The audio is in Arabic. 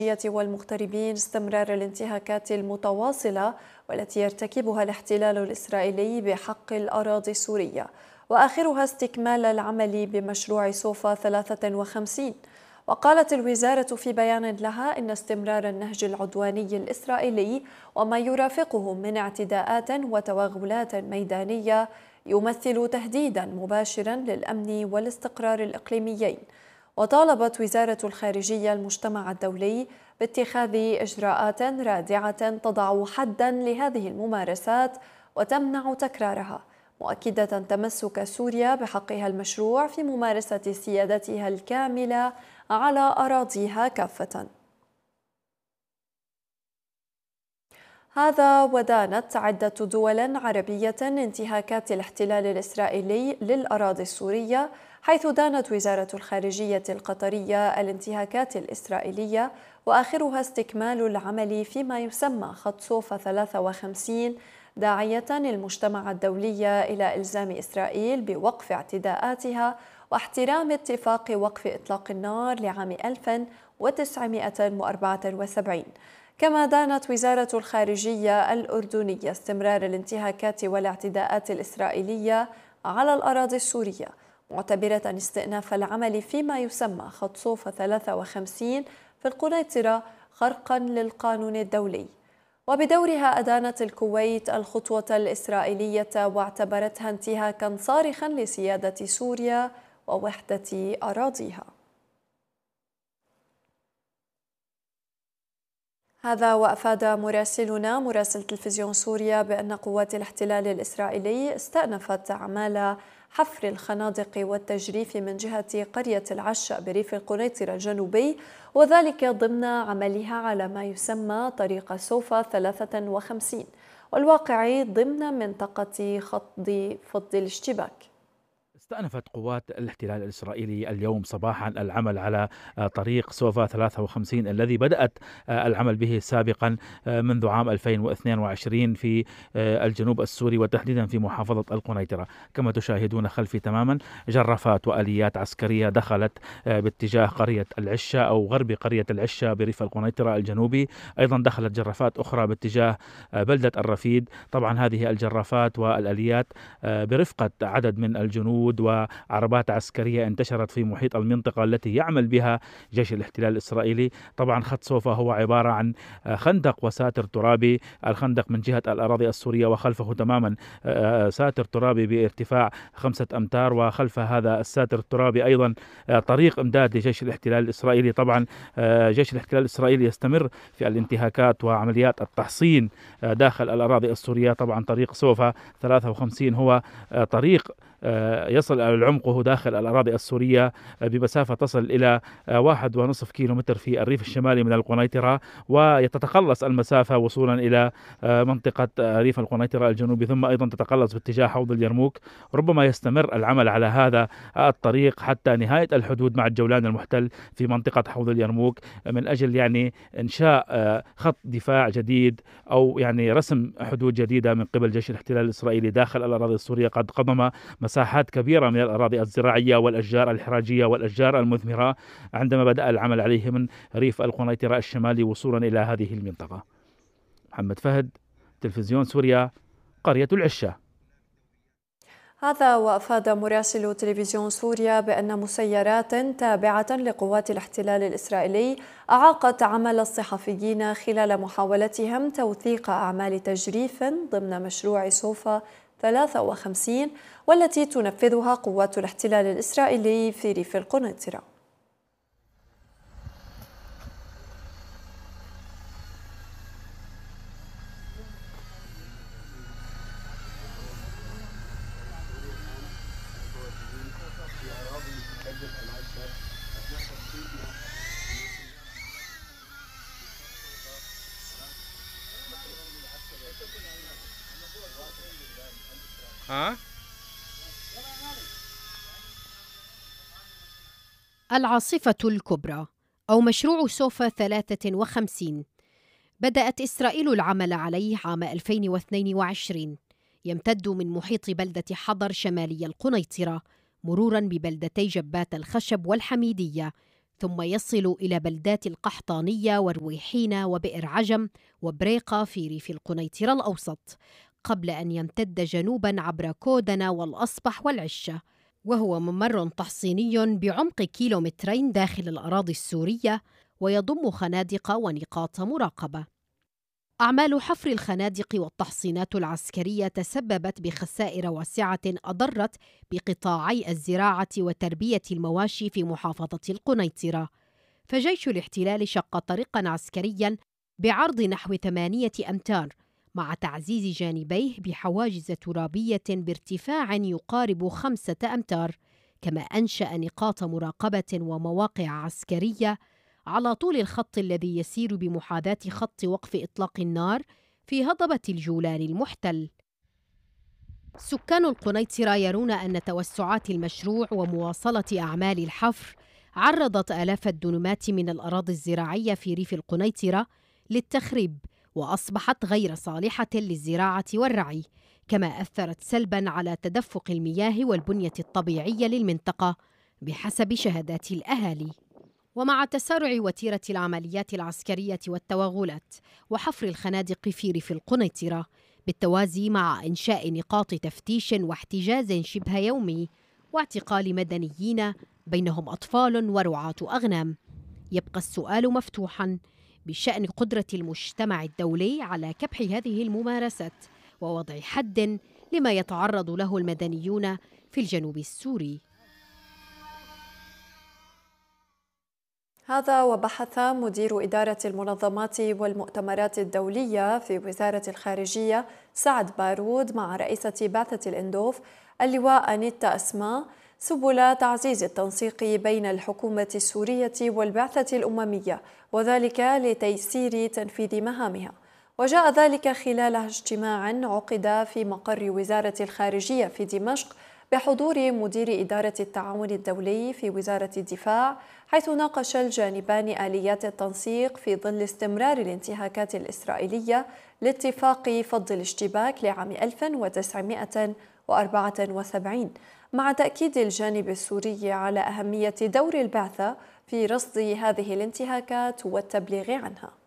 والمغتربين استمرار الانتهاكات المتواصلة والتي يرتكبها الاحتلال الإسرائيلي بحق الأراضي السورية، وآخرها استكمال العمل بمشروع صوفا 53. وقالت الوزارة في بيان لها إن استمرار النهج العدواني الإسرائيلي وما يرافقه من اعتداءات وتوغلات ميدانية يمثل تهديدا مباشرا للأمن والاستقرار الإقليميين. وطالبت وزارة الخارجية المجتمع الدولي باتخاذ إجراءات رادعة تضع حدا لهذه الممارسات وتمنع تكرارها، مؤكدة تمسك سوريا بحقها المشروع في ممارسة سيادتها الكاملة على أراضيها كافة. هذا ودانت عدة دول عربية انتهاكات الاحتلال الإسرائيلي للأراضي السورية، حيث دانت وزارة الخارجية القطرية الانتهاكات الإسرائيلية وآخرها استكمال العمل فيما يسمى خط صوفا 53، داعية المجتمع الدولي إلى إلزام إسرائيل بوقف اعتداءاتها واحترام اتفاق وقف إطلاق النار لعام 1974. كما دانت وزارة الخارجية الأردنية استمرار الانتهاكات والاعتداءات الإسرائيلية على الأراضي السورية، معتبرة استئناف العمل فيما يسمى خط صوفا 53 في القنيطرة خرقا للقانون الدولي. وبدورها أدانت الكويت الخطوة الإسرائيلية واعتبرتها انتهاكا صارخا لسيادة سوريا ووحدة أراضيها. هذا وأفاد مراسل تلفزيون سوريا بأن قوات الاحتلال الإسرائيلي استأنفت أعمال حفر الخنادق والتجريف من جهة قرية العشة بريف القنيطرة الجنوبي، وذلك ضمن عملها على ما يسمى طريق صوفا 53 والواقع ضمن منطقة فض الاشتباك. استأنفت قوات الاحتلال الإسرائيلي اليوم صباحا العمل على طريق صوفا 53 الذي بدأت العمل به سابقا منذ عام 2022 في الجنوب السوري وتحديدا في محافظة القنيطرة. كما تشاهدون خلفي تماما جرافات وآليات عسكرية دخلت باتجاه قرية العشة أو غرب قرية العشة بريف القنيطرة الجنوبي، أيضا دخلت جرافات أخرى باتجاه بلدة الرفيد. طبعا هذه الجرافات والآليات برفقة عدد من الجنود وعربات عسكرية انتشرت في محيط المنطقة التي يعمل بها جيش الاحتلال الإسرائيلي. طبعا خط صوفا هو عبارة عن خندق وساتر ترابي، الخندق من جهة الأراضي السورية وخلفه تماما ساتر ترابي بارتفاع 5 أمتار، وخلف هذا الساتر الترابي أيضا طريق إمداد لجيش الاحتلال الإسرائيلي. طبعا جيش الاحتلال الإسرائيلي يستمر في الانتهاكات وعمليات التحصين داخل الأراضي السورية. طبعا طريق صوفا 53 هو طريق يصل عمقه داخل الأراضي السورية بمسافة تصل إلى 1.5 كيلومتر في الريف الشمالي من القنيطرة، وتتقلص المسافة وصولا إلى منطقة ريف القنيطرة الجنوبي، ثم أيضا تتقلص باتجاه حوض اليرموك. ربما يستمر العمل على هذا الطريق حتى نهاية الحدود مع الجولان المحتل في منطقة حوض اليرموك، من أجل إنشاء خط دفاع جديد أو رسم حدود جديدة من قبل جيش الاحتلال الإسرائيلي داخل الأراضي السورية. قد قضم مساحات كبيرة من الأراضي الزراعية والأشجار الحراجية والأشجار المثمرة عندما بدأ العمل عليه من ريف القنيطرة الشمالي وصولا إلى هذه المنطقة. محمد فهد، تلفزيون سوريا، قرية العشة. هذا وأفاد مراسل تلفزيون سوريا بأن مسيرات تابعة لقوات الاحتلال الإسرائيلي أعاقت عمل الصحفيين خلال محاولتهم توثيق أعمال تجريف ضمن مشروع صوفا 53 والتي تنفذها قوات الاحتلال الإسرائيلي في ريف القنيطرة. العاصفة الكبرى أو مشروع صوفا 53 بدأت إسرائيل العمل عليه عام 2022، يمتد من محيط بلدة حضر شمالي القنيطرة مرورا ببلدتي جبات الخشب والحميدية، ثم يصل إلى بلدات القحطانية ورويحينة وبئر عجم وبريقة في ريف القنيطرة الأوسط، قبل أن يمتد جنوباً عبر كودنة والأصبح والعشة، وهو ممر تحصيني بعمق كيلومترين داخل الأراضي السورية، ويضم خنادق ونقاط مراقبة. أعمال حفر الخنادق والتحصينات العسكرية تسببت بخسائر واسعة أضرت بقطاعي الزراعة وتربية المواشي في محافظة القنيطرة، فجيش الاحتلال شق طريقاً عسكرياً بعرض نحو 8 أمتار مع تعزيز جانبيه بحواجز ترابية بارتفاع يقارب 5 أمتار، كما أنشأ نقاط مراقبة ومواقع عسكرية على طول الخط الذي يسير بمحاذاة خط وقف إطلاق النار في هضبة الجولان المحتل. سكان القنيطرة يرون أن توسعات المشروع ومواصلة أعمال الحفر عرضت آلاف الدنمات من الأراضي الزراعية في ريف القنيطرة للتخريب، وأصبحت غير صالحة للزراعة والرعي، كما أثرت سلباً على تدفق المياه والبنية الطبيعية للمنطقة بحسب شهادات الأهالي. ومع تسارع وتيرة العمليات العسكرية والتوغلات وحفر الخنادق في ريف القنيطرة بالتوازي مع إنشاء نقاط تفتيش واحتجاز شبه يومي واعتقال مدنيين بينهم أطفال ورعاة أغنام، يبقى السؤال مفتوحاً بشأن قدرة المجتمع الدولي على كبح هذه الممارسات ووضع حد لما يتعرض له المدنيون في الجنوب السوري. هذا وبحث مدير إدارة المنظمات والمؤتمرات الدولية في وزارة الخارجية سعد بارود مع رئيسة بعثة الإندوف اللواء أنيتا أسماء سبل تعزيز التنسيق بين الحكومة السورية والبعثة الأممية، وذلك لتيسير تنفيذ مهامها. وجاء ذلك خلال اجتماع عقد في مقر وزارة الخارجية في دمشق بحضور مدير إدارة التعاون الدولي في وزارة الدفاع، حيث ناقش الجانبان آليات التنسيق في ظل استمرار الانتهاكات الإسرائيلية لاتفاق فض الاشتباك لعام 1974، مع تأكيد الجانب السوري على أهمية دور البعثة في رصد هذه الانتهاكات والتبليغ عنها.